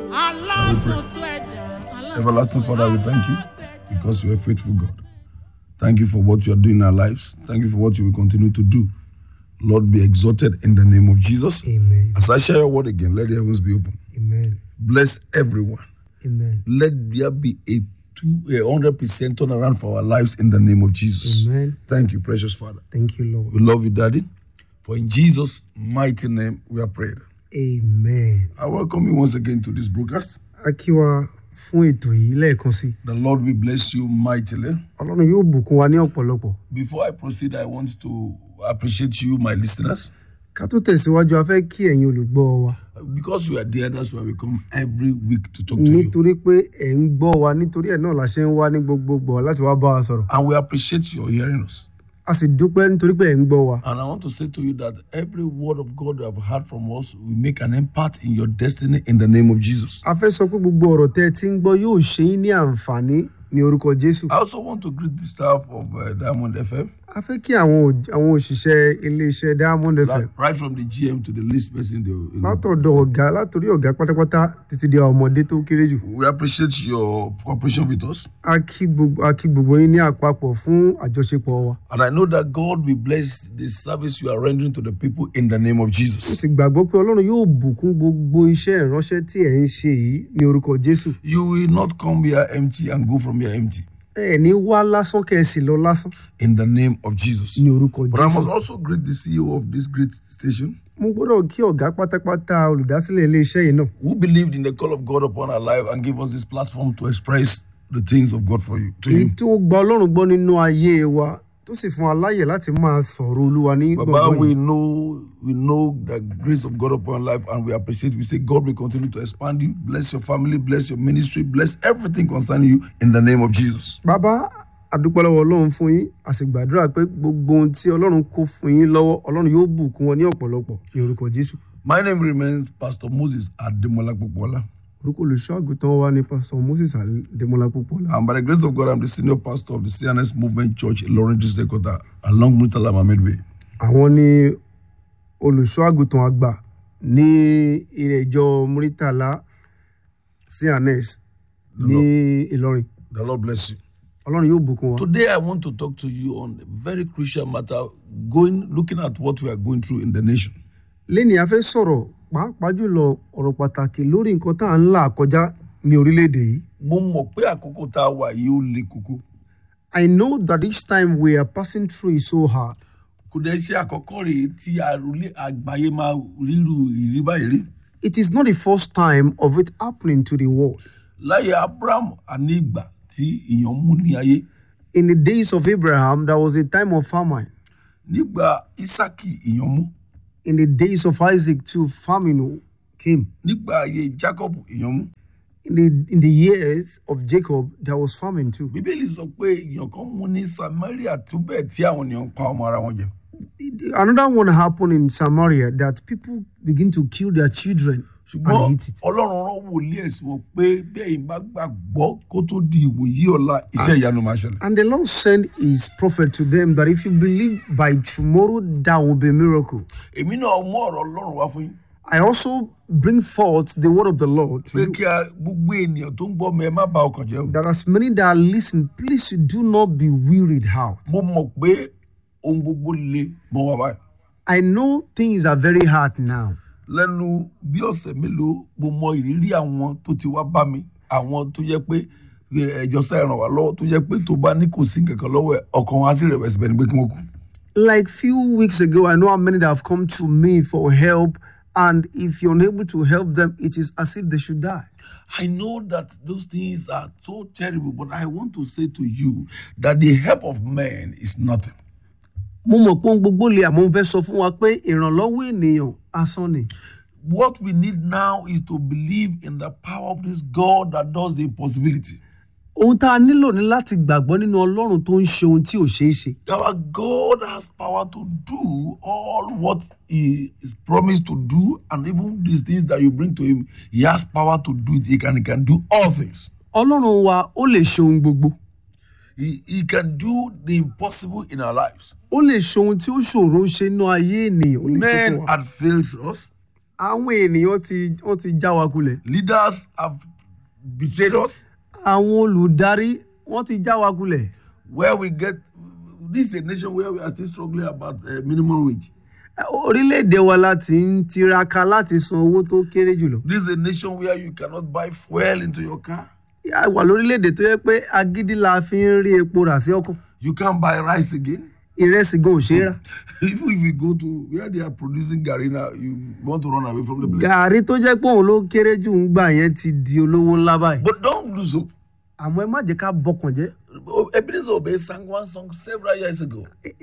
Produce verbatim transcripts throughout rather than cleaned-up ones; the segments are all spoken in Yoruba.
Shall we pray? Everlasting Father, we thank you because you are a faithful God. Thank you for what you are doing in our lives. Thank you for what you will continue to do. Lord, be exalted in the name of Jesus. Amen. As I share your word again, let the heavens be open. Amen. Bless everyone. Amen. Let there be a two, a hundred percent turnaround for our lives in the name of Jesus. Amen. Thank you, precious Father. Thank you, Lord. We love you, Daddy. For in Jesus' mighty name we are prayed. Amen. I welcome you once again to this broadcast. Akiwa fún ètò yìí lẹ́ẹ̀kan sí. The Lord will bless you mightily. Ọlọ́run yóò bùkún wa ní ọ̀pọ̀lọpọ̀. Before I proceed, I want to appreciate you, my listeners. Ká tó tẹ̀síwájú, a fẹ́ kí ẹ̀yin olùgbọ́ wa. Because you are there, that's why we come every week to talk to you. Nítorí pé ẹ̀ ń gbọ́ wa, nítorí ẹ̀ náà la ṣe ń wá ní gbogbogbò láti wá bá wa sọ̀rọ̀. And we appreciate your hearing us. A sì dúpẹ́ nítorí pé ẹ̀ ń gbọ́ wa. And I want to say to you that every word of God you have heard from us will make an impact in your destiny in the name of Jesus. A fẹ́ sọ pé gbogbo ọ̀rọ̀ tẹ́ ẹ ti ń gbọ́ yóò ṣe yín ní àǹfààní ní orúkọ Jésù. I also want to greet the staff of uh, Diamond F M. A fẹ́ kí àwọn àwọn òṣìṣẹ́ iléeṣẹ́ Diamond F M. Like, right from the G M to the least person. They, you know, Látọ̀dọ̀ ọ̀gá látòrí ọ̀gá pátápátá títí di ọmọdé tó kéré jù. we appreciate your cooperation with us. A kí gbogbo a kí gbogbo yín ní àpapọ̀ fún àjọṣepọ̀ wa. And I know that God will bless the service you are rendering to the people in the name of Mo Jesus. sì gbàgbọ́ pé Ọlọ́run yóò bùkún gbogbo iṣẹ́ ìránṣẹ́ tí ẹ̀ ń ṣe yìí ní orúkọ Jésù. You will not come here empty and go from here empty. Ẹ ní wá lásán kẹ́ ẹ sì lọ lásán In the name of Jesus. ní orúkọ But I must Jésù. also greet the C E O of this great station Mo gbọ́dọ̀ kí ọ̀gá pátápátá olùdásílẹ̀ iléeṣẹ́ yìí náà. who believed in the call of God upon our life and gave us this platform to express the things of God for you. To Èyí you. tó gba Ọlọ́run gbọ́ nínú ayé wa tó sì fún wa láyè láti máa sọ̀rọ̀ Olúwa ní Baba, gbọ̀ngàn we yìí. know we know the grace of God upon life and we appreciate. We say God will continue to expand you, bless your family, bless your ministry, bless everything concerning you in the name of Jesus. Bàbá àdúpẹ́ lọ́wọ́ Ọlọ́run fún yín, a sì gbàdúrà pé gbogbo ohun tí Ọlọ́run kó fún yín lọ́wọ́ Ọlọ́run yóò bùkún wọn ní ọ̀pọ̀lọpọ̀ ní orúkọ Jésù. My name remains Pastor Moses Ademola Popola. Orúkọ olùṣọ́ àgùntàn wa ni Pastor Moses Ademola Popola. And by the grace of God, I'm the senior pastor of the C N S Movement Church in Lawrence District Quarter along Murtala Mohammed Way. Àwọn ni olùṣọ́ àgùntàn àgbà ní ilé ìjọ Muritala C N S ní Ìlọrin. The Lord bless you. Ọlọ́run yóò bùkún wa. Today, I want to talk to you on a very crucial matter, going looking at what we are going through in the nation. Lẹ́ni a fẹ́ sọ̀rọ̀ pàápàá jùlọ ọ̀rọ̀ pàtàkì lórí nǹkan tá à ń là kọjá ní orílẹ̀-èdè yìí. Mo mọ̀ pé àkókò tá a wà yìí ó le koko. I know that each time we are passing through is so hard. Kò dẹ̀ ṣe àkọ́kọ́ rèé tí àròlé àgbáyé máa ríru ìrí báyìí rí. It is not the first time of it happening to the world. Láyé Abraham àní ìgbà tí ìyàn mú ní ayé. In the days of Abraham, there was a time of famine. Nígbà Ísákì ìyàn mú. In the days of Isaac too, famine came. Nígbà ayé Jacob ìyàn mú. In the in the years of Jacob, there was famine too. Bíbélì sọ pé ìyàn kan mú ní Samaria tó bẹ́ẹ̀ tí àwọn ènìyàn ń pa ọmọ ara wọn jẹ. Another one happened in Samaria that people begin to kill their children Ṣùgbọ́n and eat it. Ọlọ́run rán wòlíì ẹ̀sìn wọn pé bẹ́ẹ̀ yìí bá gbàgbọ́ kó tó di ìwòyí ọ̀la iṣẹ́ ìyanu máa ṣẹlẹ̀. And the Lord sent his prophet to them that if you believe by tomorrow, there will be a miracle. Èmi náà mú ọ̀rọ̀ Ọlọ́run wá fún yín. I also bring forth the word of the Lord to Pé you. kí a gbogbo ènìyàn tó ń gbọ́ mi ẹ má bà ọkàn jẹ́ o. That as many that are listening, please do not be wearied out. Mo mọ̀ pé ohun gbogbo le mọ́ wa báyìí. I know things are very hard now. Lẹ́nu bí ọ̀sẹ̀ mélòó mo mọ ìrírí àwọn tó ti wá bá mi, àwọn tó jẹ́ pé ẹjọ́ sá ràn wá lọ́wọ́ tó jẹ́ pé tó bá ní kò sí nǹkan kan lọ́wọ́ ẹ̀ ọkàn wọn á sì rẹ̀wẹ̀sì bẹ́ẹ̀ ni pé kí wọ́n kú. Like few weeks ago, I know how many that have come to me for help, and if you're unable to help them, it is as if they should die. I know that those things are so terrible, but I want to say to you that the help of man is nothing. Mo mọ̀ pé ohun gbogbo lè àmọ́ mo fẹ́ sọ fún wa pé ìrànlọ́wọ́ ènìyàn asán ni. What we need now is to believe in the power of this God that does the impossibility. Ohun tá a nílò ni láti gbàgbọ́ nínú Ọlọ́run tó ń ṣe ohun tí ò ṣeé ṣe. Our God has power to do all what He is promised to do, and even these things that you bring to Him, He has power to do it. He can, he can do all things. Ọlọ́run wa ó lè ṣe ohun gbogbo. He, he can do the impossible in our lives. Ó lè ṣe ohun tí ó ṣòro ṣe nínú ayé ènìyàn. Ó lè ṣe Men fún wa. had failed us. àwọn ènìyàn ti wọ́n ti já wa kulẹ̀. Leaders have betrayed us. àwọn olùdarí wọ́n ti já wa kulẹ̀. Where we get, this is a nation where we are still struggling about uh, minimum wage. orílẹ̀-èdè wa la ti ń tiraka láti san owó tó kéré jùlọ. This is a nation where you cannot buy fuel into your car. a wà lórílẹ̀-èdè tó yẹ pé agídí la fi ń rí epo rà sí ọkọ̀. You can't buy rice again. ìrẹsì gan ò ṣe é rà. Even if you go to where they are producing garri now, you want to run away from the place. gàrí tó jẹ́ pé òun ló kéré jù ń gbà yẹn ti di olówó ńlá báyìí. But don't lose hope. àmọ́ ẹ má jẹ́ ká bọkàn jẹ́. Ebenezer Obey sang one song several years ago.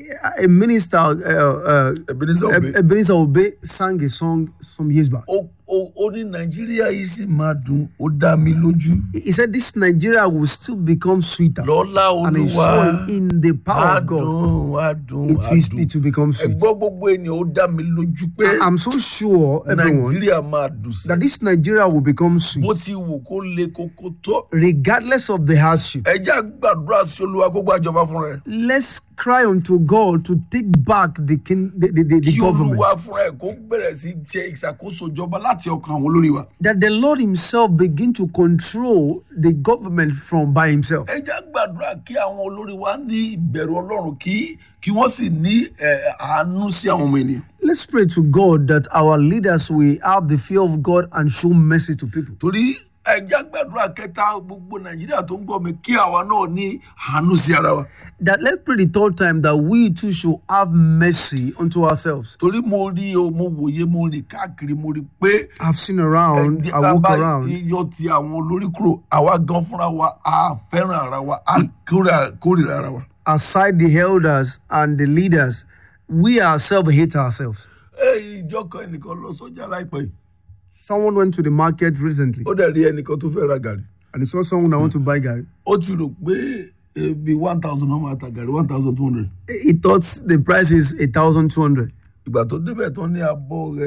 a minister uh, uh, Ebenezer Obey. Ebenezer Obey sang a song some years back. Ó ó ó ní Nàìjíríà yìí sì máa dùn, ó dá mi lójú. He said this Nigeria will still become sweeter. Lọ́lá And Olúwa. ensuring in the power of God, Adùn, adùn, it will, adùn. it will become sweet. Ẹgbọ́n gbogbo ènìyàn ó dá mi lójú pé I'm so sure, everyone, Nàìjíríà máa dùn sí. that this Nigeria will become sweet, Bó ti wù kó le kókó tó. regardless of the hardship. Ẹ jẹ́ á gbàdúrà sí Olúwa kó gbàjọba fún rẹ̀. Let's cry unto God to take back the king, the, the, the, the Kí government. Olúwa fún rẹ̀ kó bẹ̀rẹ̀ sí jẹ ìṣàkóso ìjọba láti ọkàn àwọn olórí wa. That the Lord Himself begin to control the government from by Himself. Ẹ jẹ́ á gbàdúrà kí àwọn olórí wa ní ìbẹ̀rù Ọlọ́run kí kí wọ́n sì ní eh, àánú sí àwọn ọmọ ènìyàn. Let's pray to God that our leaders will have the fear of God and show mercy to people. Torí ẹ jẹ́ á gbàdúrà kẹta gbogbo Nàìjíríà tó ń gbọ́ mi kí àwa náà ní àánú sí ara wa. That let's pray the third time that we too should have mercy unto ourselves. Torí mo rí o mo wòye mo rìn káàkiri mo rí pé I've seen around, ẹ̀jẹ̀ I walk bá around. iyọ̀ ti àwọn olórí kúrò àwa gan fúnra wa a fẹ́ràn ara wa a kórìíra kórìíra ara wa. Aside the elders and the leaders, we ourselves hate ourselves. Ẹ ìjọ kan ẹnìkan lọ sọ́jà láìpẹ́ yìí. Someone went to the market recently Ó dẹ̀ rí ẹnìkan tó fẹ́ ra gàrí. and he saw someone that want to buy gari. Ó ti rò pé ebi one thousand náà máa ta gàrí one thousand two hundred. He thought the price is a thousand two hundred. Ìgbà tó débẹ̀ tán ní abọ́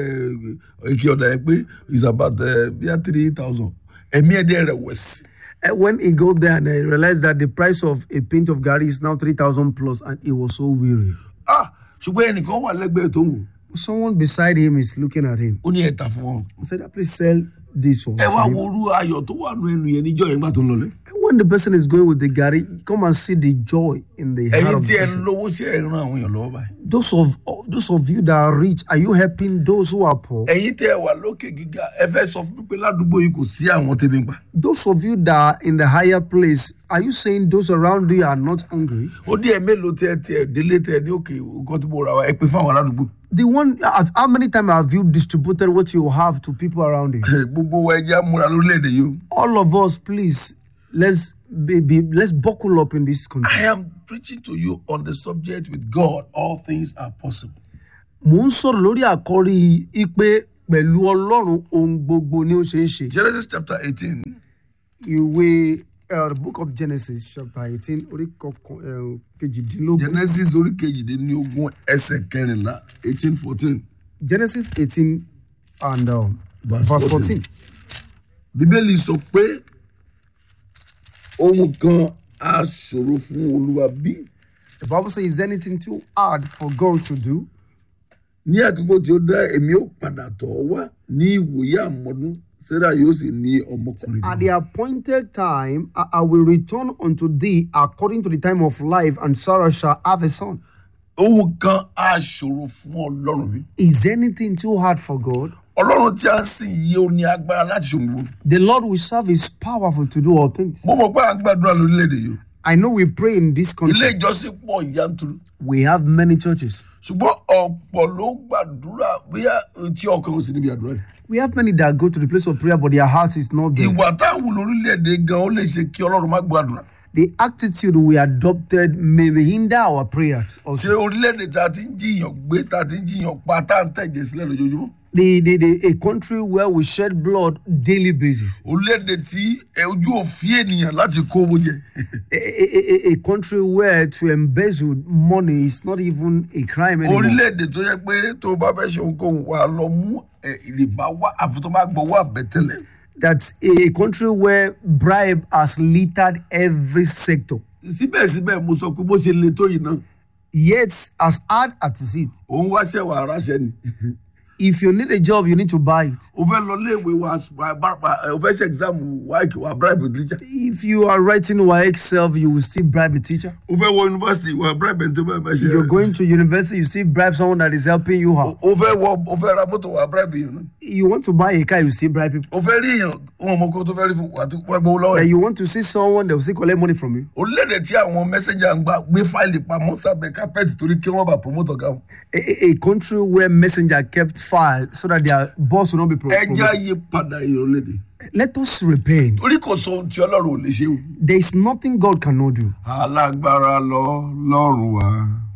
èkì ọ̀dà yẹn pé is about bíi three thousand. Ẹ̀mí ẹ̀dẹ̀ rẹ̀ wẹ̀ sí. When he got there and he realized that the price of a pint of gari is now three thousand plus, and he was so weary. Ah ṣùgbọ́n ẹnìkan wà lẹ́gbẹ̀ẹ́ tó ń wò. Someone beside him is looking at him. Ó ní ẹ̀ta fún wọn. He said, please sell this for Ẹ wá him. wo orú ayọ̀ tó wà nù ẹnu yẹn níjọ́ yẹn gbà tó ń lọlé. When the person is going with the gari, come and see the joy in the heart Ẹ̀yin of tí the ẹ person. lówó ṣe ẹ ràn àwọn èèyàn lọ́wọ́ báyìí. Those of those of you that are rich, are you helping those who are poor? Ẹ̀yin tí ẹ wà lókè gíga ẹ fẹ́ sọ fún mi pé ládùúgbò yìí kò sí àwọn tẹ́bí ń pa. Those of you that are in the higher place, are you saying those around you are not hungry? Ó dí ẹ mélòó tí ẹ tí ẹ délé tí ẹ ní òkè nǹkan tí mo rà wá ẹ pé fún àwọn aládùúgbò. The one, how many times have you distributed what you have to people around you? Gbogbo wa ẹ jẹ́ á múra lórílẹ̀‐èdè yìí o. All of us, please, let's be, be let's buckle up in this country. I am preaching to you on the subject with God all things are possible. Mo ń sọ̀rọ̀ lórí àkọ́rí ipe pẹ̀lú Ọlọ́run ohun gbogbo ni ó ṣe é ṣe. Genesis chapter eighteen. Ìwé uh, the book of Genesis chapter eighteen orí kọkàn uh, kejìdínlógún. Genesis orí kejìdínlógún ẹsẹ̀ kẹrìnlá eighteen fourteen. Genesis eighteen and um, Verse verse fourteen. fourteen. Bíbélì sọ pé ohun kan á ṣòro fún Olúwa bí. The Bible says, is anything too hard for God to do? Ní àkókò tí ó dá èmi ó padà tọ̀ ọ́ wá ní ìwòye àmọ́dún Sarah yóò sì ní ọmọkùnrin. At the appointed time, I, I will return unto thee according to the time of life, and Sarah shall have a son. Ohun kan á ṣòro fún Ọlọ́run bí. Is anything too hard for God? Ọlọ́run tí a ń sìn yìí ó ní agbára láti ṣe ohun gbogbo. The Lord we serve is powerful to do all things. Mo mọ̀ pé à ń gbàdúrà lórílẹ̀‐èdè yìí. I know we pray in this Ilé country. ìjọsìn pọ̀ yanturu. We have many churches. Ṣùgbọ́n ọ̀pọ̀ ló gbàdúrà bóyá tí ọkàn ò sí níbi àdúrà yìí. We have many that go to the place of prayer, but their heart is not there. Ìwà táwọn lórílẹ̀‐èdè gan ó lè ṣe kí Ọlọ́run má gbàdúrà. The attitude we adopted may hinder our prayers. Ṣé Also. orílẹ̀‐èdè tá a ti ń jiyàn gbé tá a ti ń jiyàn pa tá a ń tẹ̀jẹ̀ sílẹ̀ lójoojúmọ́. The, the, the, a country where we shed blood daily basis. Orílẹ̀‐èdè tí ojú òfin ènìyàn láti kó owó jẹ. A, a, a, a country where to embezzle money is not even a crime anymore. Orílẹ̀‐èdè tó yẹ pé tó bá fẹ́ ṣe ohunkóhun wà á lọ mú ìrìbá wá àfi tó bá gbọ́ wá àbẹ̀tẹ́lẹ̀. That's a country where bribe has littered every sector. Síbẹ̀síbẹ̀ mo sọ pé bó ṣe le tó yìí náà. Yet, as hard as it is, Òun wá ṣẹ̀wà aráṣẹ́ ni. If you need a job, you need to buy it. o fẹ́ lọ léèwé wa o fẹ́ ṣe exam wa wa bribe the teacher. If you are writing W A E C self, you will still bribe a teacher. o fẹ́ wọ university wa bribe ẹni tó bá bá ṣe. You're going to university, you still bribe someone that is helping you out. o fẹ́ wọ o fẹ́ ra mọ́tò wa bribe yẹn. You want to buy a car, you still bribe people. o fẹ́ rí èèyàn ohun ọmọ kan tó fẹ́ rí fún wa tó wọ́n gbowó lọ́wọ́ That ẹ̀. you want to see someone, they will still collect money from you. orílẹ̀-èdè tí àwọn messenger ń gbà gbé fáìlì pamọ́ sábẹ́ kápẹ́ẹ̀tì torí kí wọ́n bá promote ọ̀gá wọn. A, a, a country where messenger kept file so that their boss will not be pro- ẹ jẹ́ promoted. àyè padà ìrọ̀lẹ́dẹ̀. Let us repent. torí kò sọ ohun tí ọlọ́run ò lè ṣe o. There is nothing God cannot do. alágbára lọ lọ́rùn wa.